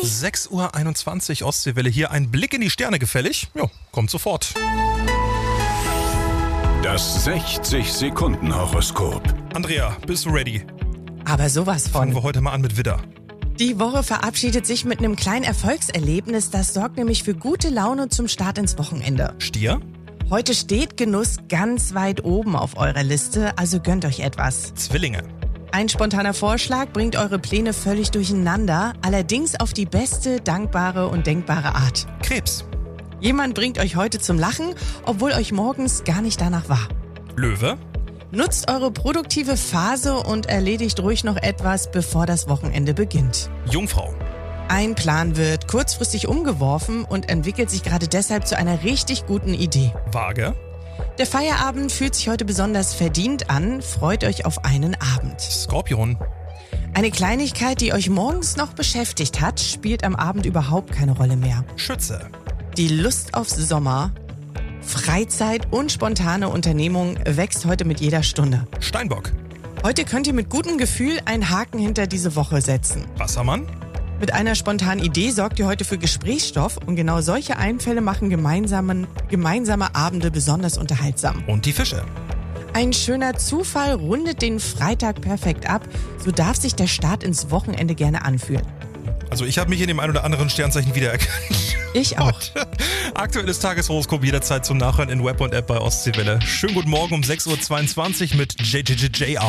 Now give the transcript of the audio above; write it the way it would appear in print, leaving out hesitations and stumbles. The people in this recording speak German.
6:21 Uhr Ostseewelle hier. Ein Blick in die Sterne gefällig? Ja, kommt sofort. Das 60-Sekunden-Horoskop. Andrea, bist du ready? Aber sowas Fangen wir von. heute mal an mit Widder. Die Woche verabschiedet sich mit einem kleinen Erfolgserlebnis. Das sorgt nämlich für gute Laune zum Start ins Wochenende. Stier, Heute steht Genuss ganz weit oben auf eurer Liste, also gönnt euch etwas. Zwillinge, Ein spontaner Vorschlag bringt eure Pläne völlig durcheinander, allerdings auf die beste, dankbare und denkbare Art. Krebs, Jemand bringt euch heute zum Lachen, obwohl euch morgens gar nicht danach war. Löwe, Nutzt eure produktive Phase und erledigt ruhig noch etwas, bevor das Wochenende beginnt. Jungfrau, Ein Plan wird kurzfristig umgeworfen und entwickelt sich gerade deshalb zu einer richtig guten Idee. Waage, Der Feierabend fühlt sich heute besonders verdient an, freut euch auf einen Abend. Skorpion, Eine Kleinigkeit, die euch morgens noch beschäftigt hat, spielt am Abend überhaupt keine Rolle mehr. Schütze, Die Lust auf Sommer, Freizeit und spontane Unternehmung wächst heute mit jeder Stunde. Steinbock, Heute könnt ihr mit gutem Gefühl einen Haken hinter diese Woche setzen. Wassermann, Mit einer spontanen Idee sorgt ihr heute für Gesprächsstoff und genau solche Einfälle machen gemeinsame Abende besonders unterhaltsam. und die Fische. Ein schöner Zufall rundet den Freitag perfekt ab, so darf sich der Start ins Wochenende gerne anfühlen. Also ich habe mich in dem ein oder anderen Sternzeichen wiedererkannt. Ich auch. Aktuelles Tageshoroskop jederzeit zum Nachhören in Web und App bei Ostseewelle. Schönen guten Morgen um 6:22 Uhr mit JJJR.